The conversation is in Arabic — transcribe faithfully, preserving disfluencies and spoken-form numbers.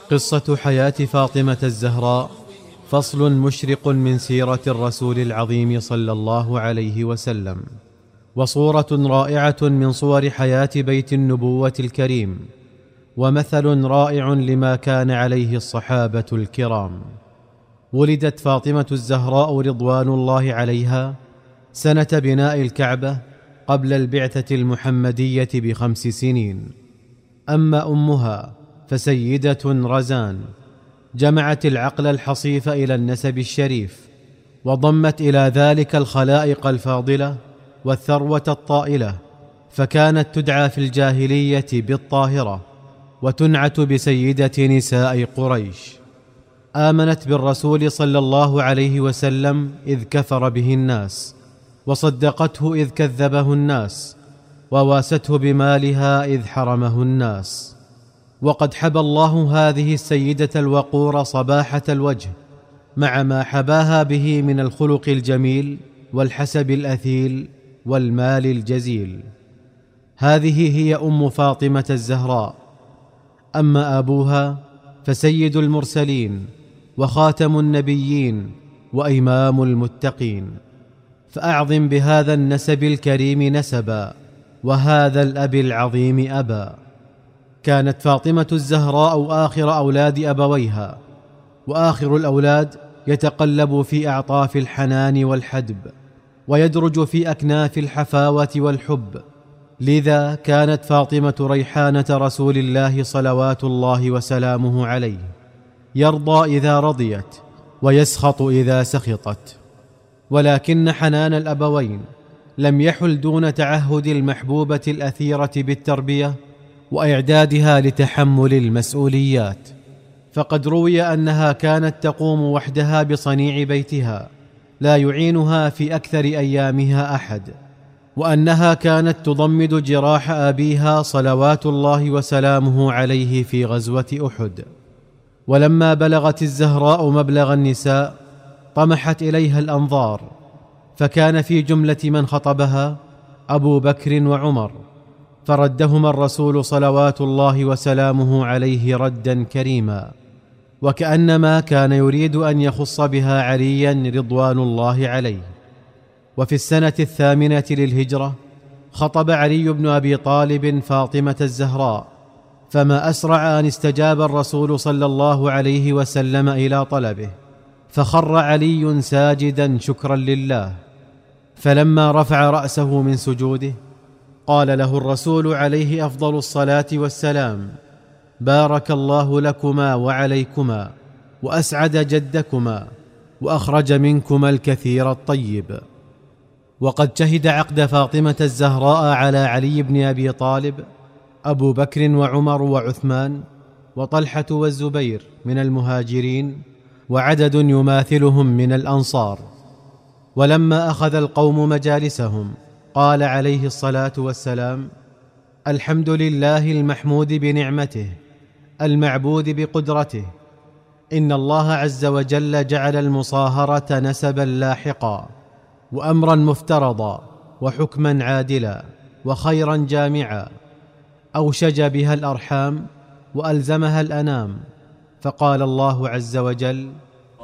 قصة حياة فاطمة الزهراء فصل مشرق من سيرة الرسول العظيم صلى الله عليه وسلم، وصورة رائعة من صور حياة بيت النبوة الكريم، ومثل رائع لما كان عليه الصحابة الكرام. ولدت فاطمة الزهراء رضوان الله عليها سنة بناء الكعبة قبل البعثة المحمدية بخمس سنين. أما أمها فسيدة رزان، جمعت العقل الحصيف إلى النسب الشريف، وضمت إلى ذلك الخلائق الفاضلة والثروة الطائلة، فكانت تدعى في الجاهلية بالطاهرة، وتنعت بسيدة نساء قريش. آمنت بالرسول صلى الله عليه وسلم إذ كفر به الناس، وصدقته إذ كذبه الناس، وواسته بمالها إذ حرمه الناس. وقد حبى الله هذه السيدة الوقور صباحة الوجه، مع ما حباها به من الخلق الجميل والحسب الأثيل والمال الجزيل. هذه هي أم فاطمة الزهراء. أما أبوها فسيد المرسلين وخاتم النبيين وإمام المتقين، فأعظم بهذا النسب الكريم نسبا، وهذا الأب العظيم أبا. كانت فاطمة الزهراء آخر أولاد أبويها، وآخر الأولاد يتقلب في أعطاف الحنان والحدب، ويدرج في أكناف الحفاوة والحب. لذا كانت فاطمة ريحانة رسول الله صلوات الله وسلامه عليه، يرضى إذا رضيت ويسخط إذا سخطت. ولكن حنان الأبوين لم يحل دون تعهد المحبوبة الأثيرة بالتربية وإعدادها لتحمل المسؤوليات. فقد روي أنها كانت تقوم وحدها بصنيع بيتها، لا يعينها في أكثر أيامها أحد، وأنها كانت تضمد جراح أبيها صلوات الله وسلامه عليه في غزوة أحد. ولما بلغت الزهراء مبلغ النساء طمحت إليها الأنظار، فكان في جملة من خطبها أبو بكر وعمر، فردهما الرسول صلوات الله وسلامه عليه ردا كريما، وكأنما كان يريد أن يخص بها عليا رضوان الله عليه. وفي السنة الثامنة للهجرة خطب علي بن أبي طالب فاطمة الزهراء، فما أسرع أن استجاب الرسول صلى الله عليه وسلم إلى طلبه، فخر علي ساجدا شكرا لله. فلما رفع رأسه من سجوده قال له الرسول عليه أفضل الصلاة والسلام: بارك الله لكما وعليكما، وأسعد جدكما، وأخرج منكما الكثير الطيب. وقد شهد عقد فاطمة الزهراء على علي بن أبي طالب أبو بكر وعمر وعثمان وطلحة والزبير من المهاجرين، وعدد يماثلهم من الأنصار. ولما أخذ القوم مجالسهم قال عليه الصلاة والسلام: الحمد لله المحمود بنعمته، المعبود بقدرته. إن الله عز وجل جعل المصاهرة نسبا لاحقا، وأمرا مفترضا، وحكما عادلا، وخيرا جامعا، أوشج بها الأرحام وألزمها الأنام. فقال الله عز وجل: